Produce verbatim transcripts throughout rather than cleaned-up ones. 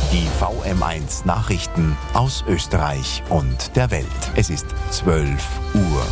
Die V M eins Nachrichten aus Österreich und der Welt. Es ist zwölf Uhr.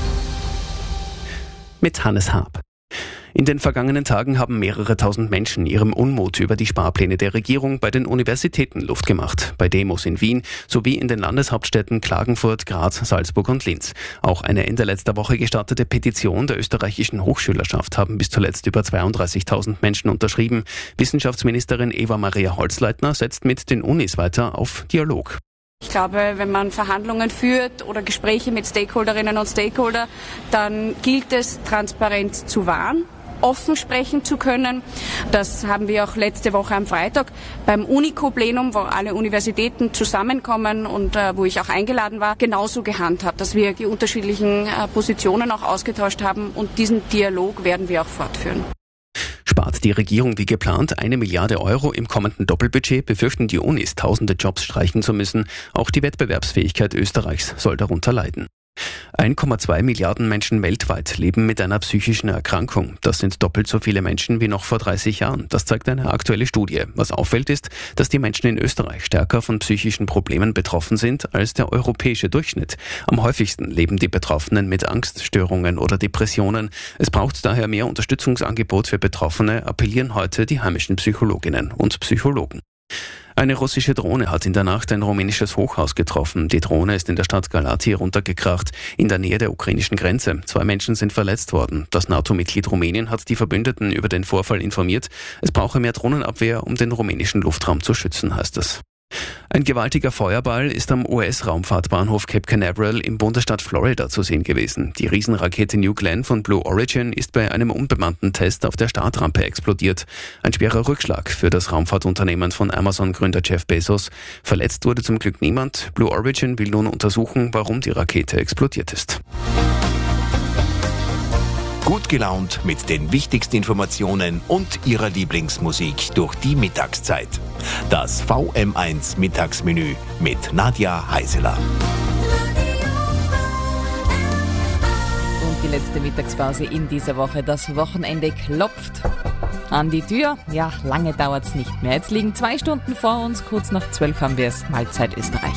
Mit Hannes Haab. In den vergangenen Tagen haben mehrere tausend Menschen ihrem Unmut über die Sparpläne der Regierung bei den Universitäten Luft gemacht. Bei Demos in Wien sowie in den Landeshauptstädten Klagenfurt, Graz, Salzburg und Linz. Auch eine Ende letzter Woche gestartete Petition der österreichischen Hochschülerschaft haben bis zuletzt über zweiunddreißigtausend Menschen unterschrieben. Wissenschaftsministerin Eva-Maria Holzleitner setzt mit den Unis weiter auf Dialog. Ich glaube, wenn man Verhandlungen führt oder Gespräche mit Stakeholderinnen und Stakeholder, dann gilt es, Transparenz zu wahren, offen sprechen zu können. Das haben wir auch letzte Woche am Freitag beim UNICO-Plenum, wo alle Universitäten zusammenkommen und äh, wo ich auch eingeladen war, genauso gehandhabt, dass wir die unterschiedlichen äh, Positionen auch ausgetauscht haben, und diesen Dialog werden wir auch fortführen. Spart die Regierung wie geplant eine Milliarde Euro im kommenden Doppelbudget, befürchten die Unis, tausende Jobs streichen zu müssen. Auch die Wettbewerbsfähigkeit Österreichs soll darunter leiden. eins Komma zwei Milliarden Menschen weltweit leben mit einer psychischen Erkrankung. Das sind doppelt so viele Menschen wie noch vor dreißig Jahren. Das zeigt eine aktuelle Studie. Was auffällt ist, dass die Menschen in Österreich stärker von psychischen Problemen betroffen sind als der europäische Durchschnitt. Am häufigsten leben die Betroffenen mit Angststörungen oder Depressionen. Es braucht daher mehr Unterstützungsangebot für Betroffene, appellieren heute die heimischen Psychologinnen und Psychologen. Eine russische Drohne hat in der Nacht ein rumänisches Hochhaus getroffen. Die Drohne ist in der Stadt Galați runtergekracht, in der Nähe der ukrainischen Grenze. Zwei Menschen sind verletzt worden. Das NATO-Mitglied Rumänien hat die Verbündeten über den Vorfall informiert. Es brauche mehr Drohnenabwehr, um den rumänischen Luftraum zu schützen, heißt es. Ein gewaltiger Feuerball ist am U S-Raumfahrtbahnhof Cape Canaveral im Bundesstaat Florida zu sehen gewesen. Die Riesenrakete New Glenn von Blue Origin ist bei einem unbemannten Test auf der Startrampe explodiert. Ein schwerer Rückschlag für das Raumfahrtunternehmen von Amazon-Gründer Jeff Bezos. Verletzt wurde zum Glück niemand. Blue Origin will nun untersuchen, warum die Rakete explodiert ist. Gut gelaunt mit den wichtigsten Informationen und Ihrer Lieblingsmusik durch die Mittagszeit. Das V M eins Mittagsmenü mit Nadja Heiseler. Und die letzte Mittagspause in dieser Woche. Das Wochenende klopft an die Tür. Ja, lange dauert's nicht mehr. Jetzt liegen zwei Stunden vor uns. Kurz nach zwölf haben wir es. Mahlzeit Österreich.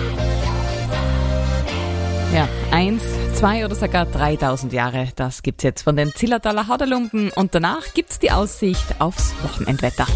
Ja, eins, zwei oder sogar dreitausend Jahre, das gibt's jetzt von den Zillertaler Haderlumpen, und danach gibt's die Aussicht aufs Wochenendwetter.